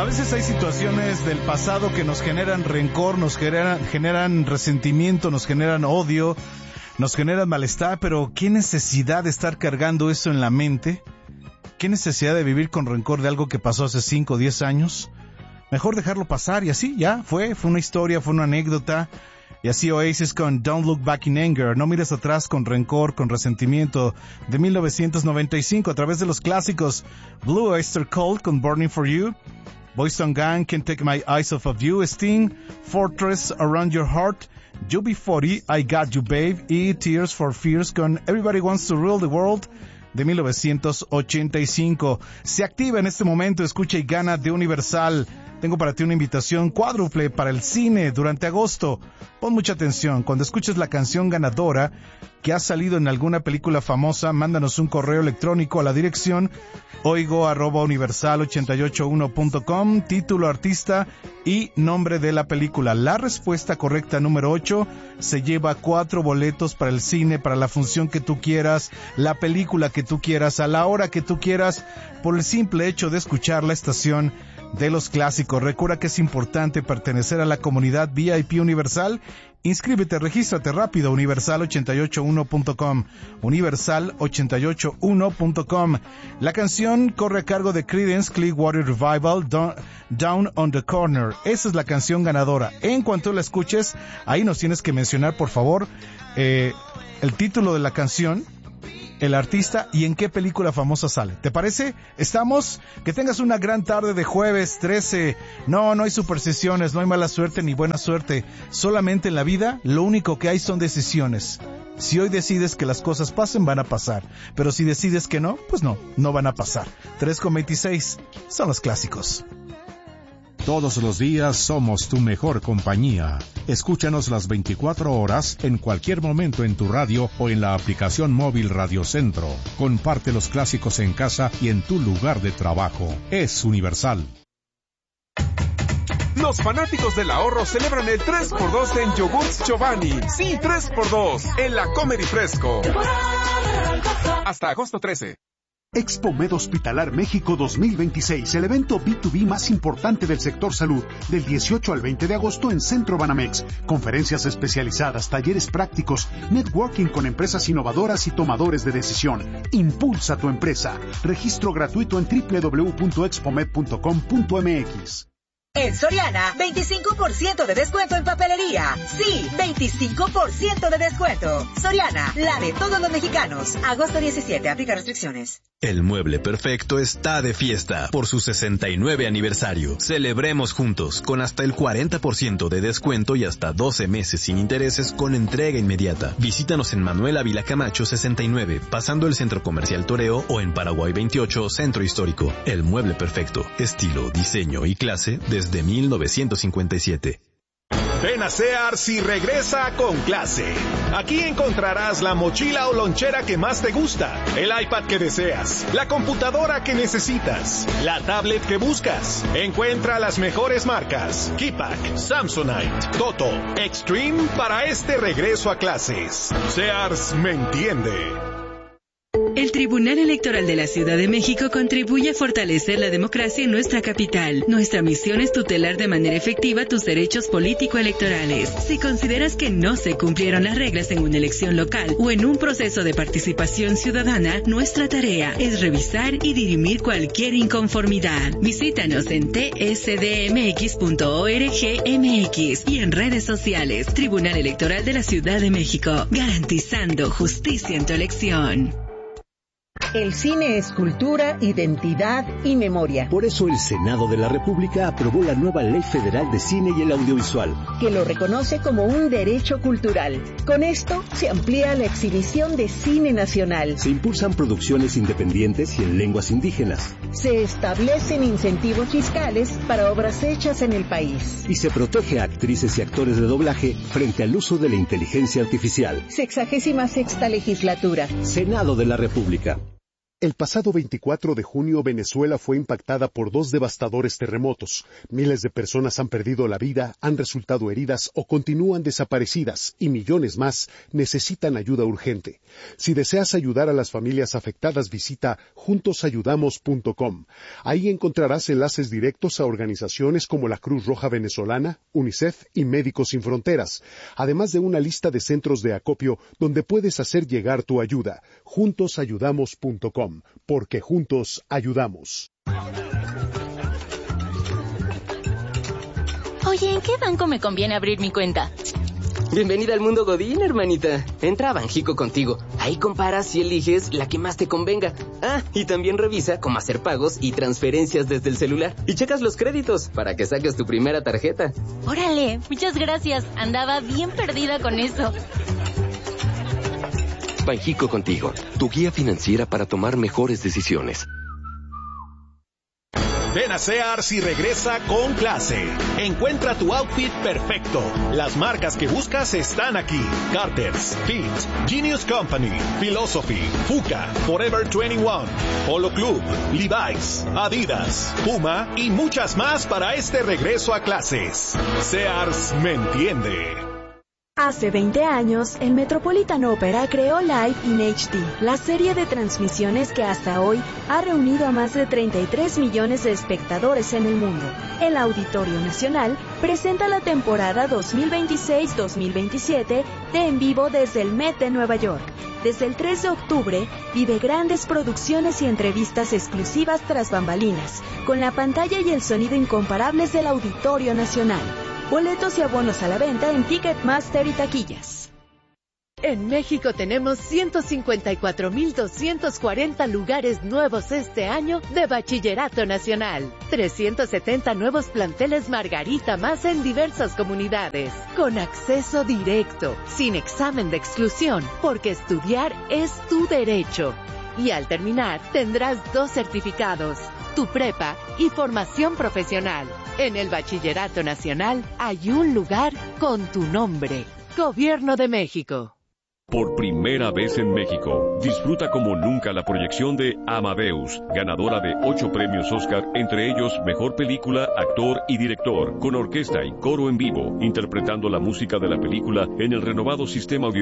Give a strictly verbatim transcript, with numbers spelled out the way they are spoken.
veces hay situaciones del pasado que nos generan rencor, nos generan, generan resentimiento, nos generan odio, nos generan malestar, pero ¿qué necesidad de estar cargando eso en la mente? ¿Qué necesidad de vivir con rencor de algo que pasó hace cinco o diez años? Mejor dejarlo pasar y así, ya, fue, fue una historia, fue una anécdota. Y así Oasis con Don't Look Back in Anger, no mires atrás con rencor, con resentimiento, de mil novecientos noventa y cinco, a través de los clásicos Blue Oyster Cult con Burning for You, Boyz two Gang, Can't Take My Eyes Off of You, Sting, Fortress Around Your Heart, U B forty, I Got You Babe, y Tears for Fears con Everybody Wants to Rule the World, de mil novecientos ochenta y cinco. Se activa en este momento, escucha y gana de Universal. Tengo para ti una invitación cuádruple para el cine durante agosto. Pon mucha atención. Cuando escuches la canción ganadora que ha salido en alguna película famosa, mándanos un correo electrónico a la dirección oigo arroba universal ochenta y ocho uno punto com, título, artista y nombre de la película. La respuesta correcta número ocho se lleva cuatro boletos para el cine, para la función que tú quieras, la película que tú quieras, a la hora que tú quieras, por el simple hecho de escuchar la estación de los clásicos. Recuerda que es importante pertenecer a la comunidad V I P Universal. Inscríbete, regístrate rápido, universal ochenta y ocho uno punto com, universal ochenta y ocho uno punto com. La canción corre a cargo de Creedence Clearwater Revival, Down, Down on the Corner. Esa es la canción ganadora. En cuanto la escuches, ahí nos tienes que mencionar, por favor, eh, el título de la canción, el artista y en qué película famosa sale. ¿Te parece? ¿Estamos? Que tengas una gran tarde de jueves trece. No, no hay supersticiones, no hay mala suerte ni buena suerte. Solamente en la vida lo único que hay son decisiones. Si hoy decides que las cosas pasen, van a pasar. Pero si decides que no, pues no, no van a pasar. tres con veintiséis son los clásicos. Todos los días somos tu mejor compañía. Escúchanos las veinticuatro horas, en cualquier momento en tu radio o en la aplicación móvil Radio Centro. Comparte los clásicos en casa y en tu lugar de trabajo. Es Universal. Los fanáticos del ahorro celebran el tres por dos en Yogurts Giovanni. Sí, tres por dos en la Comer y Fresco. Hasta agosto trece. Expomed Hospitalar México dos mil veintiséis, el evento B dos B más importante del sector salud, del dieciocho al veinte de agosto en Centro Banamex. Conferencias especializadas, talleres prácticos, networking con empresas innovadoras y tomadores de decisión. Impulsa tu empresa. Registro gratuito en doble u doble u doble u punto expomed punto com punto m x. En Soriana, veinticinco por ciento de descuento en papelería. Sí, veinticinco por ciento de descuento. Soriana, la de todos los mexicanos. Agosto diecisiete, aplica restricciones. El Mueble Perfecto está de fiesta por su sesenta y nueve aniversario. Celebremos juntos con hasta el cuarenta por ciento de descuento y hasta doce meses sin intereses con entrega inmediata. Visítanos en Manuel Ávila Camacho sesenta y nueve, pasando el Centro Comercial Toreo, o en Paraguay veintiocho, Centro Histórico. El Mueble Perfecto, estilo, diseño y clase desde mil novecientos cincuenta y siete. Ven a Sears y regresa con clase. Aquí encontrarás la mochila o lonchera que más te gusta, el iPad que deseas, la computadora que necesitas, la tablet que buscas. Encuentra las mejores marcas: Keypack, Samsonite, Toto, Extreme para este regreso a clases. Sears me entiende. El Tribunal Electoral de la Ciudad de México contribuye a fortalecer la democracia en nuestra capital. Nuestra misión es tutelar de manera efectiva tus derechos político-electorales. Si consideras que no se cumplieron las reglas en una elección local o en un proceso de participación ciudadana, nuestra tarea es revisar y dirimir cualquier inconformidad. Visítanos en t s d m x punto org m x y en redes sociales. Tribunal Electoral de la Ciudad de México, garantizando justicia en tu elección. El cine es cultura, identidad y memoria. Por eso el Senado de la República aprobó la nueva Ley Federal de Cine y el Audiovisual, que lo reconoce como un derecho cultural. Con esto se amplía la exhibición de cine nacional. Se impulsan producciones independientes y en lenguas indígenas. Se establecen incentivos fiscales para obras hechas en el país. Y se protege a actrices y actores de doblaje frente al uso de la inteligencia artificial. Sexagésima sexta legislatura. Senado de la República. El pasado veinticuatro de junio, Venezuela fue impactada por dos devastadores terremotos. Miles de personas han perdido la vida, han resultado heridas o continúan desaparecidas, y millones más necesitan ayuda urgente. Si deseas ayudar a las familias afectadas, visita juntos ayudamos punto com. Ahí encontrarás enlaces directos a organizaciones como la Cruz Roja Venezolana, UNICEF y Médicos Sin Fronteras, además de una lista de centros de acopio donde puedes hacer llegar tu ayuda. juntos ayudamos punto com. Porque juntos ayudamos. Oye, ¿en qué banco me conviene abrir mi cuenta? Bienvenida al mundo Godín, hermanita. Entra a Banjico Contigo. Ahí comparas y eliges la que más te convenga. Ah, y también revisa cómo hacer pagos y transferencias desde el celular. Y checas los créditos para que saques tu primera tarjeta. Órale, muchas gracias. Andaba bien perdida con eso. Banjico Contigo, tu guía financiera para tomar mejores decisiones. Ven a Sears y regresa con clase. Encuentra tu outfit perfecto. Las marcas que buscas están aquí. Carter's, Fit, Genius Company, Philosophy, Fuka, Forever veintiuno, Polo Club, Levi's, Adidas, Puma y muchas más para este regreso a clases. Sears me entiende. Hace veinte años, el Metropolitan Opera creó Live in H D, la serie de transmisiones que hasta hoy ha reunido a más de treinta y tres millones de espectadores en el mundo. El Auditorio Nacional presenta la temporada dos mil veintiséis dos mil veintisiete de En Vivo desde el Met de Nueva York. Desde el tres de octubre, vive grandes producciones y entrevistas exclusivas tras bambalinas, con la pantalla y el sonido incomparables del Auditorio Nacional. Boletos y abonos a la venta en Ticketmaster y taquillas. En México tenemos ciento cincuenta y cuatro mil doscientos cuarenta lugares nuevos este año de Bachillerato Nacional. trescientos setenta nuevos planteles Margarita más en diversas comunidades. Con acceso directo, sin examen de exclusión, porque estudiar es tu derecho. Y al terminar, tendrás dos certificados, tu prepa y formación profesional. En el Bachillerato Nacional hay un lugar con tu nombre. Gobierno de México. Por primera vez en México, disfruta como nunca la proyección de Amadeus, ganadora de ocho premios Oscar, entre ellos Mejor Película, Actor y Director, con orquesta y coro en vivo, interpretando la música de la película en el renovado sistema audiovisual